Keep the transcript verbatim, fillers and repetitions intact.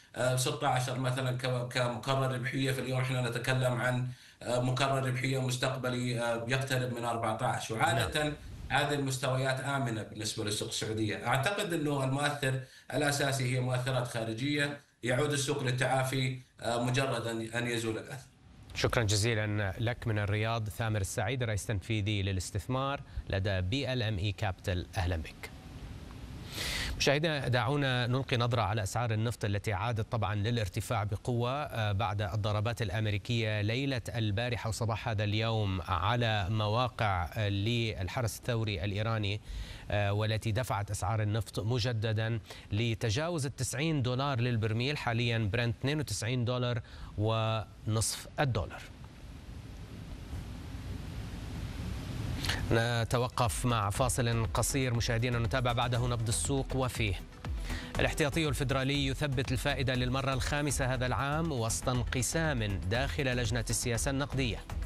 ستة عشر مثلا كمقرر ربحية، في اليوم احنا نتكلم عن مقرر ربحية مستقبلي يقترب من أربعة عشر. نعم. وعادة هذه المستويات آمنة بالنسبة للسوق السعودية. أعتقد أنه المؤثر الأساسي هي مؤثرات خارجية، يعود السوق للتعافي مجرد أن يزول الأثر. شكرا جزيلا لك من الرياض ثامر السعيد، رئيس تنفيذي للاستثمار لدى بي ال ام اي كابيتال. أهلا بك. مشاهدينا، دعونا نلقي نظرة على أسعار النفط التي عادت طبعا للارتفاع بقوة بعد الضربات الأمريكية ليلة البارحة وصباح هذا اليوم على مواقع للحرس الثوري الإيراني، والتي دفعت أسعار النفط مجددا لتجاوز التسعين دولار للبرميل. حاليا برنت اثنين وتسعين دولار ونصف الدولار. نتوقف مع فاصل قصير مشاهدينا، نتابع بعده نبض السوق وفيه. الاحتياطي الفيدرالي يثبت الفائدة للمرة الخامسة هذا العام وسط انقسام داخل لجنة السياسة النقدية.